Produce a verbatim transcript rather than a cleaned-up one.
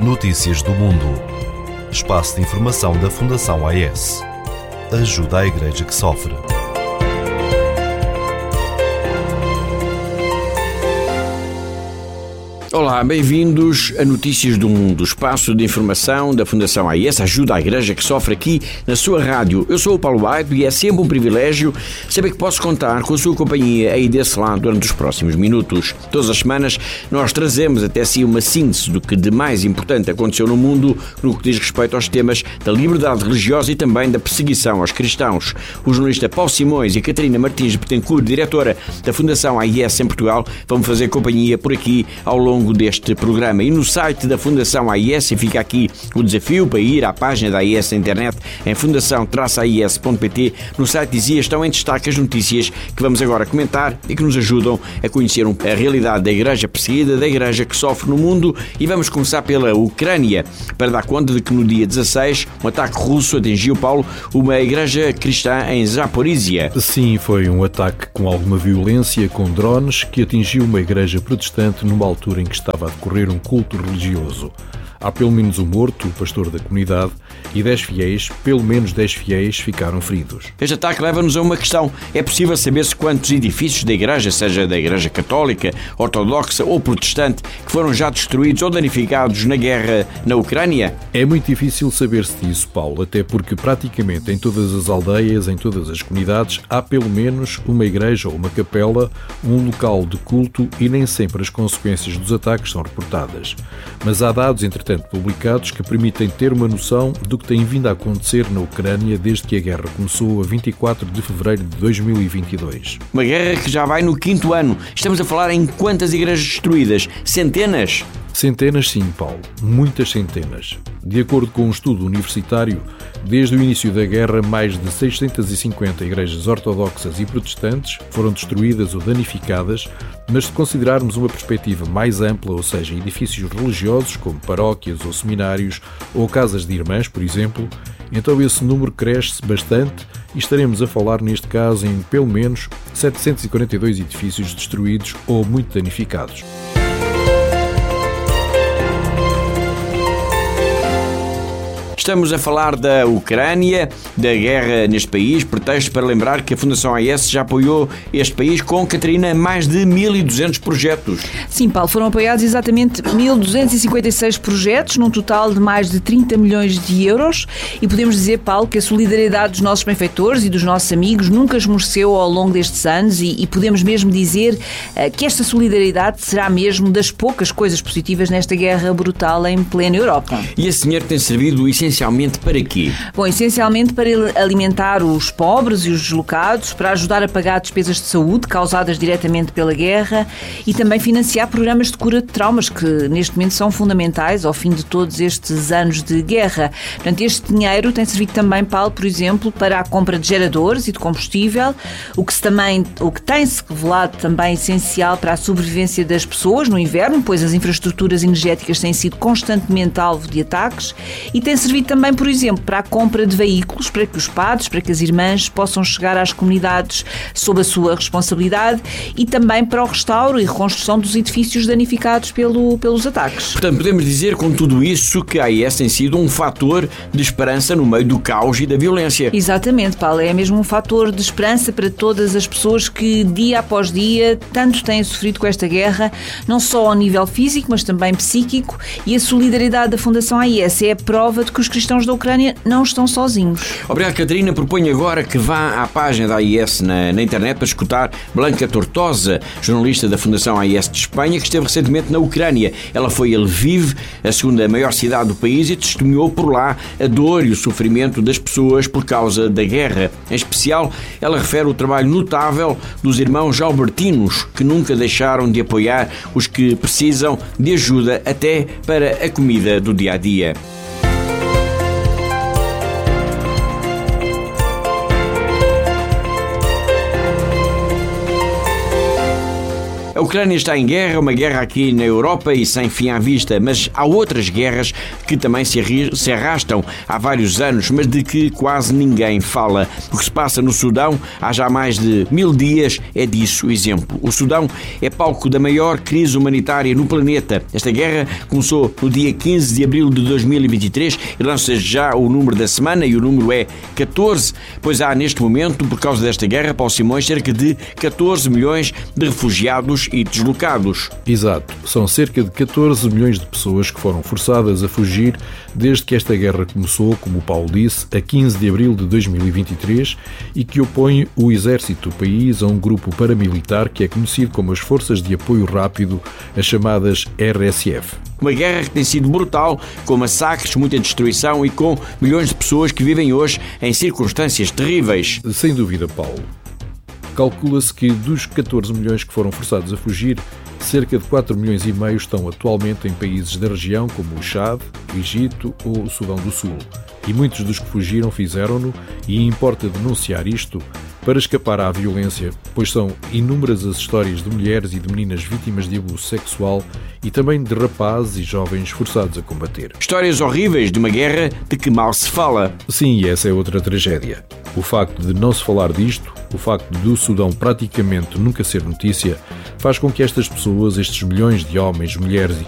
Notícias do Mundo. Espaço de informação da Fundação A E S. Ajuda à Igreja que sofre. Olá, bem-vindos a Notícias do Mundo, espaço de informação da Fundação A E S, ajuda à Igreja que sofre aqui na sua rádio. Eu sou o Paulo Baito e é sempre um privilégio saber que posso contar com a sua companhia aí desse lado durante os próximos minutos. Todas as semanas nós trazemos até si uma síntese do que de mais importante aconteceu no mundo no que diz respeito aos temas da liberdade religiosa e também da perseguição aos cristãos. O jornalista Paulo Simões e a Catarina Martins Betancourt, diretora da Fundação A E S em Portugal, vão fazer companhia por aqui ao longo deste programa. E no site da Fundação A E S fica aqui o desafio para ir à página da A E S na internet em fundação traço a i s ponto p t. No site dizia estão em destaque as notícias que vamos agora comentar e que nos ajudam a conhecer a realidade da Igreja perseguida, da Igreja que sofre no mundo. E vamos começar pela Ucrânia para dar conta de que no dia dezasseis um ataque russo atingiu, Paulo, uma igreja cristã em Zaporizhia. Sim, foi um ataque com alguma violência, com drones, que atingiu uma igreja protestante numa altura em que estava a decorrer um culto religioso. Há pelo menos um morto, o pastor da comunidade, e dez fiéis, pelo menos dez fiéis, ficaram feridos. Este ataque leva-nos a uma questão. É possível saber-se quantos edifícios da Igreja, seja da Igreja Católica, Ortodoxa ou Protestante, que foram já destruídos ou danificados na guerra na Ucrânia? É muito difícil saber-se disso, Paulo, até porque praticamente em todas as aldeias, em todas as comunidades, há pelo menos uma igreja ou uma capela, um local de culto, e nem sempre as consequências dos ataques são reportadas. Mas há dados, entretanto, publicados que permitem ter uma noção do que tem vindo a acontecer na Ucrânia desde que a guerra começou a vinte e quatro de fevereiro de dois mil e vinte e dois. Uma guerra que já vai no quinto ano. Estamos a falar em quantas igrejas destruídas? Centenas? Centenas, sim, Paulo. Muitas centenas. De acordo com um estudo universitário, desde o início da guerra, mais de seiscentas e cinquenta igrejas ortodoxas e protestantes foram destruídas ou danificadas, mas se considerarmos uma perspectiva mais ampla, ou seja, edifícios religiosos como paróquias ou seminários ou casas de irmãs, por exemplo, então esse número cresce bastante e estaremos a falar neste caso em pelo menos setecentos e quarenta e dois edifícios destruídos ou muito danificados. Estamos a falar da Ucrânia, da guerra neste país, pretexto para lembrar que a Fundação A E S já apoiou este país com, Catarina, mais de mil e duzentos projetos. Sim, Paulo, foram apoiados exatamente mil duzentos e cinquenta e seis projetos, num total de mais de trinta milhões de euros, e podemos dizer, Paulo, que a solidariedade dos nossos benfeitores e dos nossos amigos nunca esmoreceu ao longo destes anos, e, e podemos mesmo dizer uh, que esta solidariedade será mesmo das poucas coisas positivas nesta guerra brutal em plena Europa. E esse dinheiro tem servido essencialmente Essencialmente para quê? Bom, essencialmente para alimentar os pobres e os deslocados, para ajudar a pagar despesas de saúde causadas diretamente pela guerra e também financiar programas de cura de traumas que neste momento são fundamentais ao fim de todos estes anos de guerra. Portanto, este dinheiro tem servido também, Paulo, por exemplo, para a compra de geradores e de combustível, o que, se também, o que tem-se revelado também essencial para a sobrevivência das pessoas no inverno, pois as infraestruturas energéticas têm sido constantemente alvo de ataques, e tem servido também, por exemplo, para a compra de veículos, para que os padres, para que as irmãs possam chegar às comunidades sob a sua responsabilidade, e também para o restauro e reconstrução dos edifícios danificados pelo, pelos ataques. Portanto, podemos dizer com tudo isso que a A E S tem sido um fator de esperança no meio do caos e da violência. Exatamente, Paulo, é mesmo um fator de esperança para todas as pessoas que dia após dia tanto têm sofrido com esta guerra, não só ao nível físico, mas também psíquico, e a solidariedade da Fundação A E S é a prova de que os cristãos da Ucrânia não estão sozinhos. Obrigado, Catarina. Proponho agora que vá à página da A E S na, na internet para escutar Blanca Tortosa, jornalista da Fundação A E S de Espanha, que esteve recentemente na Ucrânia. Ela foi a Lviv, a segunda maior cidade do país, e testemunhou por lá a dor e o sofrimento das pessoas por causa da guerra. Em especial, ela refere o trabalho notável dos irmãos albertinos, que nunca deixaram de apoiar os que precisam de ajuda até para a comida do dia-a-dia. A Ucrânia está em guerra, uma guerra aqui na Europa e sem fim à vista, mas há outras guerras que também se arrastam há vários anos, mas de que quase ninguém fala. O que se passa no Sudão há já mais de mil dias é disso exemplo. O Sudão é palco da maior crise humanitária no planeta. Esta guerra começou no dia quinze de abril de dois mil e vinte e três e lança já o número da semana e o número é catorze, pois há neste momento, por causa desta guerra, Paulo Simões, cerca de catorze milhões de refugiados e deslocados. Exato, são cerca de catorze milhões de pessoas que foram forçadas a fugir desde que esta guerra começou, como o Paulo disse, a quinze de abril de dois mil e vinte e três e que opõe o exército do país a um grupo paramilitar que é conhecido como as Forças de Apoio Rápido, as chamadas R S F. Uma guerra que tem sido brutal, com massacres, muita destruição e com milhões de pessoas que vivem hoje em circunstâncias terríveis. Sem dúvida, Paulo. Calcula-se que dos catorze milhões que foram forçados a fugir, cerca de quatro milhões e meio estão atualmente em países da região como o Chad, o Egito ou o Sudão do Sul. E muitos dos que fugiram fizeram-no, e importa denunciar isto, para escapar à violência, pois são inúmeras as histórias de mulheres e de meninas vítimas de abuso sexual e também de rapazes e jovens forçados a combater. Histórias horríveis de uma guerra de que mal se fala. Sim, e essa é outra tragédia. O facto de não se falar disto, o facto do Sudão praticamente nunca ser notícia, faz com que estas pessoas, estes milhões de homens, mulheres